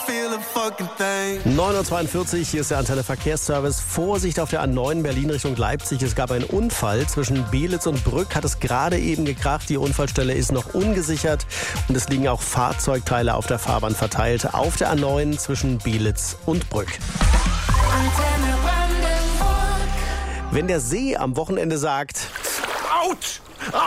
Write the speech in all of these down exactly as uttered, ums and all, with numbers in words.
neun Uhr zweiundvierzig, hier ist der Antenne Verkehrsservice. Vorsicht auf der A neun Berlin Richtung Leipzig. Es gab einen Unfall zwischen Belitz und Brück. Hat es gerade eben gekracht. Die Unfallstelle ist noch ungesichert. Und es liegen auch Fahrzeugteile auf der Fahrbahn verteilt. Auf der A neun zwischen Belitz und Brück. Antenne Brandenburg. Wenn der See am Wochenende sagt, Autsch!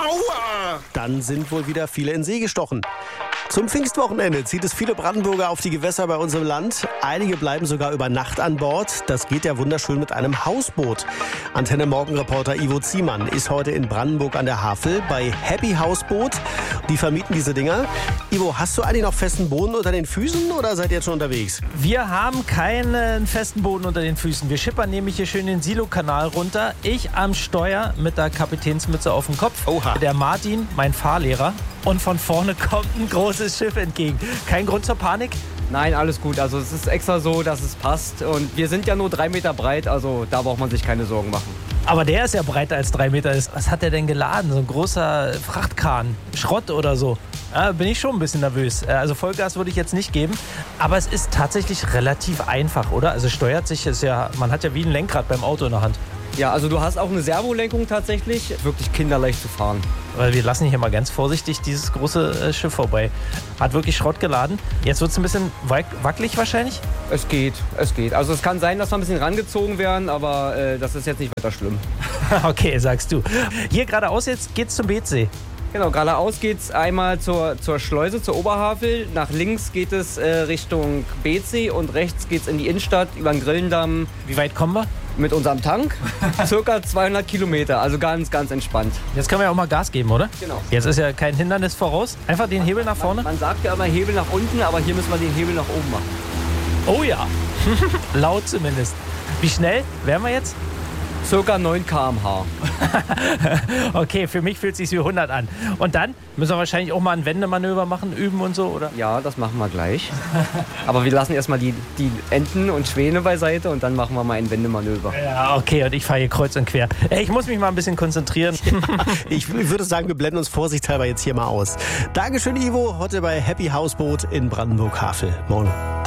Aua! dann sind wohl wieder viele in den See gestochen. Zum Pfingstwochenende zieht es viele Brandenburger auf die Gewässer bei uns im Land. Einige bleiben sogar über Nacht an Bord. Das geht ja wunderschön mit einem Hausboot. Antenne Morgenreporter Ivo Ziemann ist heute in Brandenburg an der Havel bei Happy Hausboot. Die vermieten diese Dinger. Ivo, hast du eigentlich noch festen Boden unter den Füßen oder seid ihr jetzt schon unterwegs? Wir haben keinen festen Boden unter den Füßen. Wir schippern nämlich hier schön den Silo-Kanal runter. Ich am Steuer mit der Kapitänsmütze auf dem Kopf. Oha. Der Martin, mein Fahrlehrer. Und von vorne kommt ein großes Schiff entgegen. Kein Grund zur Panik? Nein, alles gut. Also es ist extra so, dass es passt. Und wir sind ja nur drei Meter breit, also da braucht man sich keine Sorgen machen. Aber der ist ja breiter als drei Meter. Was hat der denn geladen? So ein großer Frachtkran, Schrott oder so. Ja, bin ich schon ein bisschen nervös. Also Vollgas würde ich jetzt nicht geben. Aber es ist tatsächlich relativ einfach, oder? Also steuert sich, ist ja, man hat ja wie ein Lenkrad beim Auto in der Hand. Ja, also du hast auch eine Servolenkung tatsächlich. Wirklich kinderleicht zu fahren. Weil wir lassen hier mal ganz vorsichtig dieses große äh, Schiff vorbei. Hat wirklich Schrott geladen. Jetzt wird es ein bisschen wack- wackelig wahrscheinlich. Es geht, es geht. Also es kann sein, dass wir ein bisschen rangezogen werden, aber äh, das ist jetzt nicht weiter schlimm. Okay, sagst du. Hier geradeaus jetzt geht's zum Beetsee. Genau, geradeaus geht es einmal zur, zur Schleuse, zur Oberhavel. Nach links geht es äh, Richtung Beetsee und rechts geht es in die Innenstadt über den Grillendamm. Wie weit kommen wir? Mit unserem Tank circa zweihundert Kilometer, also ganz, ganz entspannt. Jetzt können wir ja auch mal Gas geben, oder? Genau. Jetzt ist ja kein Hindernis voraus. Einfach den Hebel nach vorne. Man, man sagt ja immer Hebel nach unten, aber hier müssen wir den Hebel nach oben machen. Oh ja. Laut zumindest. Wie schnell wären wir jetzt? Circa neun Kilometer pro Stunde. Okay, für mich fühlt es sich wie hundert an. Und dann müssen wir wahrscheinlich auch mal ein Wendemanöver machen, üben und so, oder? Ja, das machen wir gleich. Aber wir lassen erstmal die, die Enten und Schwäne beiseite und dann machen wir mal ein Wendemanöver. Ja, okay, und ich fahre hier kreuz und quer. Ey, ich muss mich mal ein bisschen konzentrieren. Ich würde sagen, wir blenden uns vorsichtshalber jetzt hier mal aus. Dankeschön, Ivo, heute bei Happy Hausboot in Brandenburg-Havel. Morgen.